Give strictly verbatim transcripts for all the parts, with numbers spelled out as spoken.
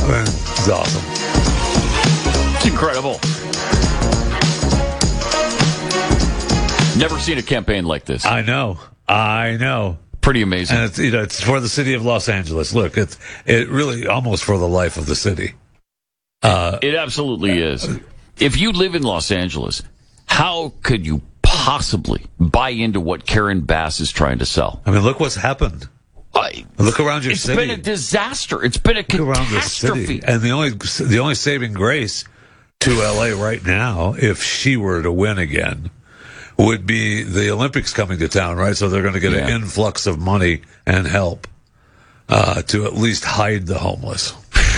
mean, it's awesome. It's incredible. Never seen a campaign like this. I know. I know. Pretty amazing. And it's, you know, it's for the city of Los Angeles. Look, it's it really almost for the life of the city. Uh, it absolutely is. If you live in Los Angeles, how could you possibly buy into what Karen Bass is trying to sell? I mean, look what's happened. I, look around your it's city. It's been a disaster. It's been a look catastrophe. Around the city. And the only the only saving grace to L A right now, if she were to win again, would be the Olympics coming to town, right? So they're going to get yeah. an influx of money and help uh, to at least hide the homeless.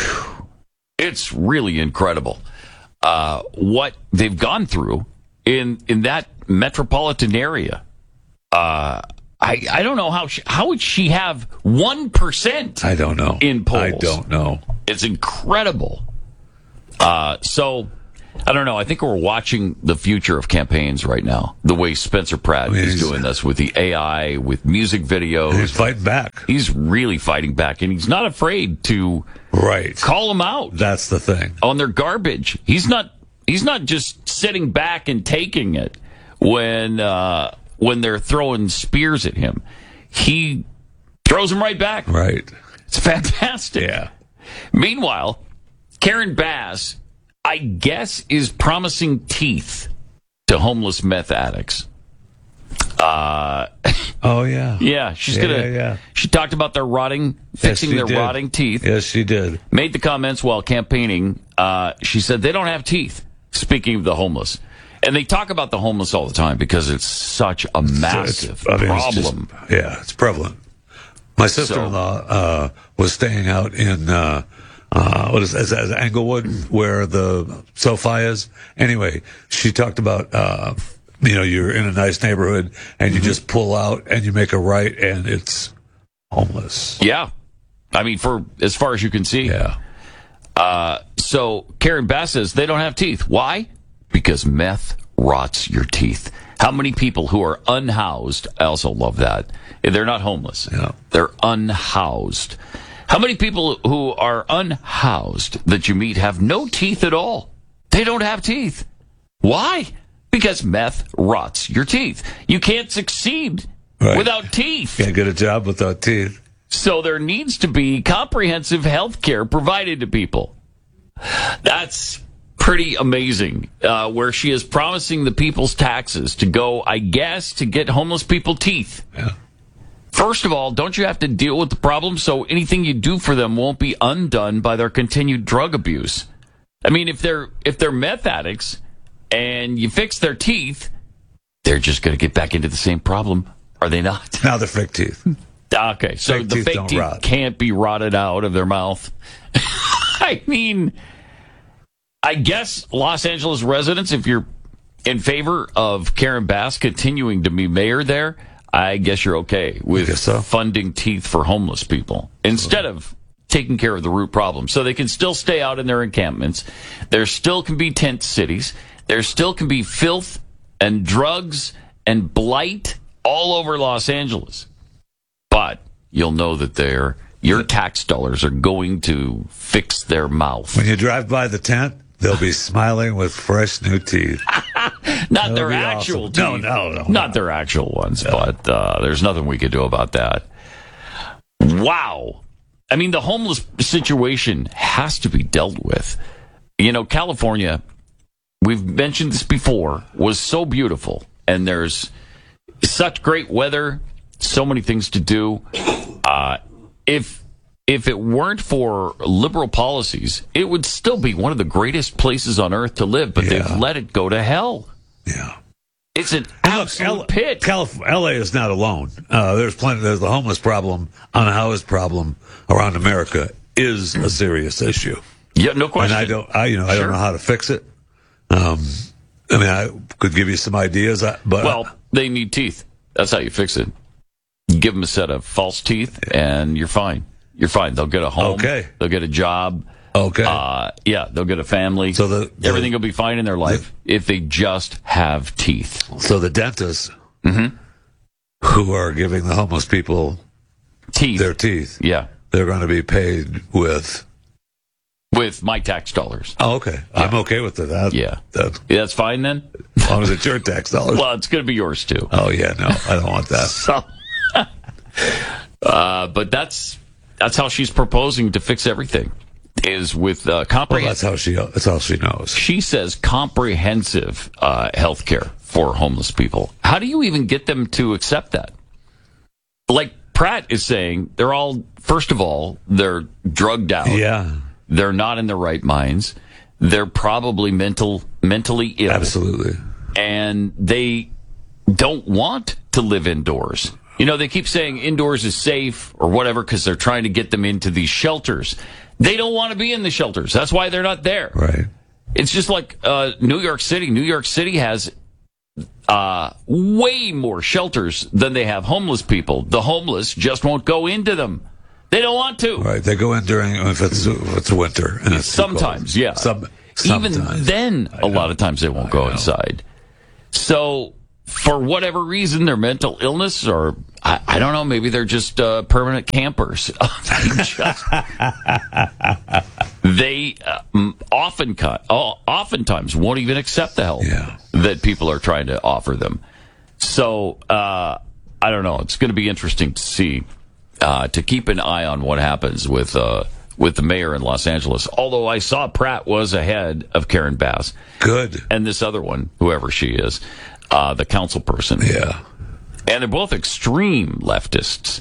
It's really incredible uh, what they've gone through in in that metropolitan area. Uh, I I don't know how she, how would she have one percent? I don't know. In polls, I don't know. It's incredible. Uh, so. I don't know. I think we're watching the future of campaigns right now. The way Spencer Pratt I mean, is doing this with the A I, with music videos. He's fighting back. He's really fighting back, and he's not afraid to right. call them out. That's the thing. On their garbage. He's not. He's not just sitting back and taking it when uh, when they're throwing spears at him. He throws them right back. Right. It's fantastic. Yeah. Meanwhile, Karen Bass, I guess, is promising teeth to homeless meth addicts. Uh, oh, yeah. Yeah, she's yeah, going to... Yeah, yeah. She talked about their rotting, fixing yes, their did. rotting teeth. Yes, she did. Made the comments while campaigning. Uh, she said they don't have teeth, speaking of the homeless. And they talk about the homeless all the time because it's such a massive it's, I mean, problem. It's just, yeah, it's prevalent. My sister-in-law so, uh, was staying out in... Uh, Uh, what is that? Is that Englewood, where the SoFi is? Anyway, she talked about, uh, you know, you're in a nice neighborhood and you mm-hmm. just pull out and you make a right and it's homeless. Yeah. I mean, for as far as you can see. Yeah. Uh, so Karen Bass says they don't have teeth. Why? Because meth rots your teeth. How many people who are unhoused, I also love that. They're not homeless. Yeah. They're unhoused. How many people who are unhoused that you meet have no teeth at all? They don't have teeth. Why? Because meth rots your teeth. You can't succeed right. without teeth. Can't get a job without teeth. So there needs to be comprehensive health care provided to people. That's pretty amazing, uh, where she is promising the people's taxes to go, I guess, to get homeless people teeth. Yeah. First of all, don't you have to deal with the problem so anything you do for them won't be undone by their continued drug abuse? I mean, if they're if they're meth addicts and you fix their teeth, they're just going to get back into the same problem, are they not? Now they're fake teeth. Okay, so fake the teeth fake teeth rot. Can't be rotted out of their mouth. I mean, I guess Los Angeles residents, if you're in favor of Karen Bass continuing to be mayor there, I guess you're okay with so. funding teeth for homeless people instead of taking care of the root problem. So they can still stay out in their encampments. There still can be tent cities. There still can be filth and drugs and blight all over Los Angeles. But you'll know that they're, your tax dollars are going to fix their mouth. When you drive by the tent, they'll be smiling with fresh new teeth. Not their actual awesome. teeth. No, no, no. Not no. their actual ones, no. but uh, there's nothing we could do about that. Wow. I mean, the homeless situation has to be dealt with. You know, California, we've mentioned this before, was so beautiful, and there's such great weather, so many things to do. Uh, if if it weren't for liberal policies, it would still be one of the greatest places on earth to live, but yeah. they've let it go to hell. Yeah. It's an Look, absolute L- pit. Calif- L A is not alone. Uh, there's plenty. There's the homeless problem, unhoused problem around America is a serious issue. Yeah, no question. And I don't. I you know I Sure. don't know how to fix it. Um, I mean, I could give you some ideas, but well, they need teeth. That's how you fix it. You give them a set of false teeth, and you're fine. You're fine. They'll get a home. Okay. They'll get a job. Okay. Uh, yeah, they'll get a family. So the, the everything will be fine in their life the, if they just have teeth. So the dentists mm-hmm. who are giving the homeless people teeth, their teeth, yeah, they're going to be paid with with my tax dollars. Oh, okay. Yeah. I'm okay with it. That, yeah. That, yeah, that's fine then? As long as it's your tax dollars. Well, it's going to be yours too. Oh, yeah, no, I don't want that. So, uh, but that's that's how she's proposing to fix everything, is with uh, comprehensive. Well, that's how she, that's how she knows. She says comprehensive uh, health care for homeless people. How do you even get them to accept that? Like Pratt is saying, they're all, first of all, they're drugged out. Yeah. They're not in their right minds. They're probably mental, mentally ill. Absolutely. And they don't want to live indoors. You know, they keep saying indoors is safe or whatever because they're trying to get them into these shelters. They don't want to be in the shelters. That's why they're not there. Right. It's just like uh, New York City. New York City has uh, way more shelters than they have homeless people. The homeless just won't go into them. They don't want to. Right. They go in during, if it's, if it's winter. And it's sometimes, yeah. Some, sometimes. Even then, a lot of times they won't go inside. So, for whatever reason, their mental illness, or I, I don't know, maybe they're just uh, permanent campers. they just, they uh, often, oftentimes won't even accept the help yeah. that people are trying to offer them. So, uh, I don't know. It's going to be interesting to see, uh, to keep an eye on what happens with uh, with the mayor in Los Angeles. Although I saw Pratt was ahead of Karen Bass. Good. And this other one, whoever she is. Uh, the council person. Yeah. And they're both extreme leftists.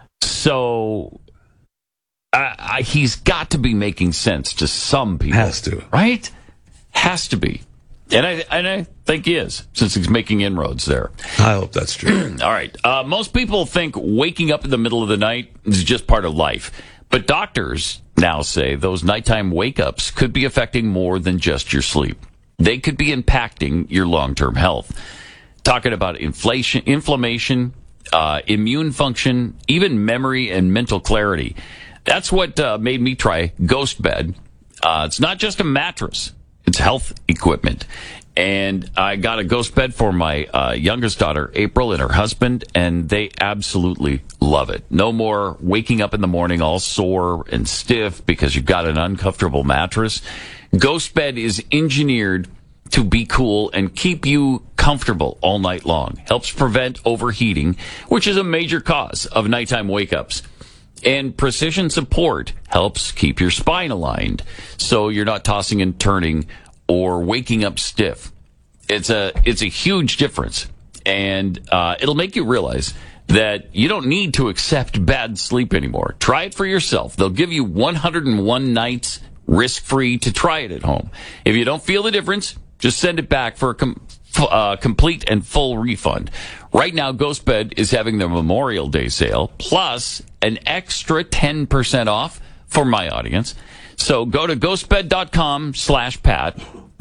So I, I, he's got to be making sense to some people. Has to. Right? Has to be. And I, and I think he is, since he's making inroads there. I hope that's true. All right. Uh, most people think waking up in the middle of the night is just part of life. But doctors now say those nighttime wake-ups could be affecting more than just your sleep. They could be impacting your long-term health. Talking about inflation, inflammation, uh, immune function, even memory and mental clarity. That's what uh, made me try Ghost Bed. Uh, it's not just a mattress. It's health equipment. And I got a Ghost Bed for my uh, youngest daughter, April, and her husband, and they absolutely love it. No more waking up in the morning all sore and stiff because you've got an uncomfortable mattress. Ghost Bed is engineered to be cool and keep you comfortable all night long. Helps prevent overheating, which is a major cause of nighttime wake-ups. And precision support helps keep your spine aligned so you're not tossing and turning or waking up stiff. It's a it's a huge difference. And uh, it'll make you realize that you don't need to accept bad sleep anymore. Try it for yourself. They'll give you one hundred one nights risk-free to try it at home. If you don't feel the difference, just send it back for a com- f- uh, complete and full refund. Right now, Ghost Bed is having their Memorial Day sale, plus an extra ten percent off for my audience. So go to ghostbed.com slash Pat,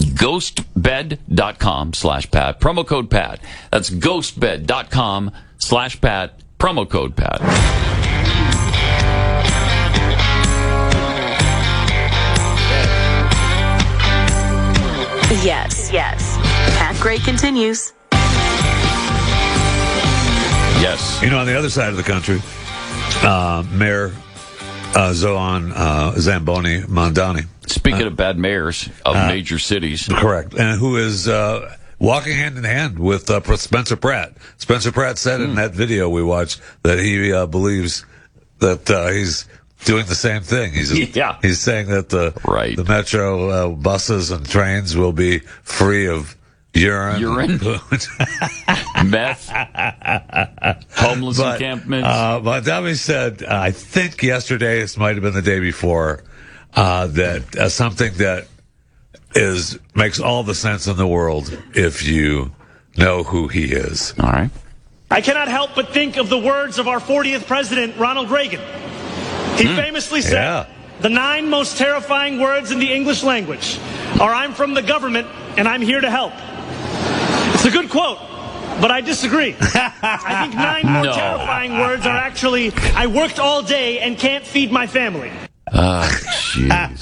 ghostbed.com slash Pat, promo code Pat. That's ghostbed.com slash Pat, promo code Pat. Yes, yes. Pat Gray continues. Yes. You know, on the other side of the country, uh, Mayor uh, Zohan uh, Zamboni Mandani. Speaking uh, of bad mayors of uh, major cities. Correct. And who is uh, walking hand in hand with uh, Spencer Pratt. Spencer Pratt said mm. in that video we watched that he uh, believes that uh, he's doing the same thing. He's yeah. he's saying that the right. the metro uh, buses and trains will be free of urine, urine, meth, homeless but, encampments. Uh, but Dami said, uh, I think yesterday, this might have been the day before, uh, that uh, something that is makes all the sense in the world if you know who he is. All right. I cannot help but think of the words of our fortieth president, Ronald Reagan. He mm. famously said, yeah. the nine most terrifying words in the English language are, I'm from the government and I'm here to help. It's a good quote, but I disagree. I think nine more no. terrifying words are actually, I worked all day and can't feed my family. Oh, jeez.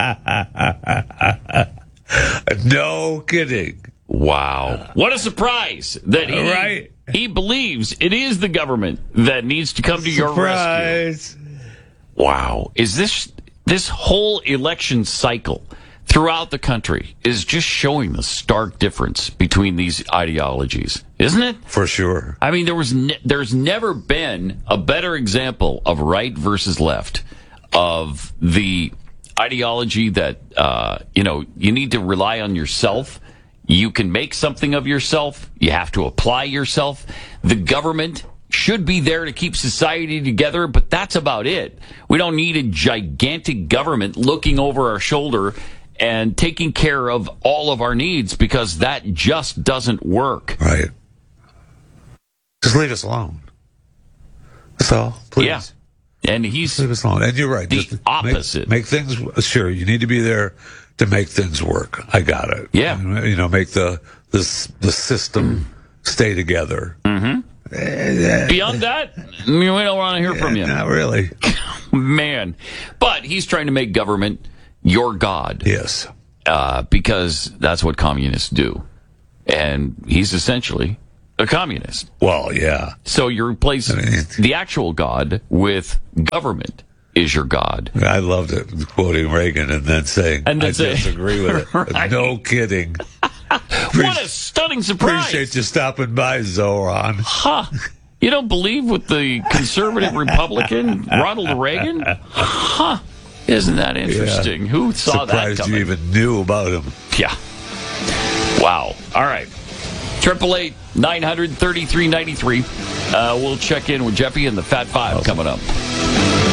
No kidding. Wow. What a surprise that he, right. he believes it is the government that needs to come to Surprise. your rescue. Wow. Is this This whole election cycle throughout the country is just showing the stark difference between these ideologies, isn't it? For sure. I mean, there was ne- there's never been a better example of right versus left, of the ideology that, uh, you know, you need to rely on yourself. You can make something of yourself. You have to apply yourself. The government should be there to keep society together, but that's about it. We don't need a gigantic government looking over our shoulder and taking care of all of our needs, because that just doesn't work. Right. Just leave us alone. That's all. Please. Yeah. And he's Just leave us alone. And you're right. the Just opposite. Make, make things, sure, you need to be there to make things work. I got it. Yeah. You know, make the the, the system stay together. Mm-hmm. Beyond that, I mean, we don't want to hear from you. Not really. Man. But he's trying to make government your God. Yes. Uh, because that's what communists do. And he's essentially a communist. Well, yeah. So you replace I mean, the actual God with government is your God. I loved it, quoting Reagan and then saying, And then I say- disagree with it. Right. No kidding. What a stunning surprise. Appreciate you stopping by, Zoran. Huh. You don't believe with the conservative Republican, Ronald Reagan? Huh. Isn't that interesting? Yeah. Who saw Surprised that coming? you even knew about him. Yeah. Wow. All right. Triple eight nine hundred thirty three ninety three. Uh, we'll check in with Jeffy and the Fat Five coming up.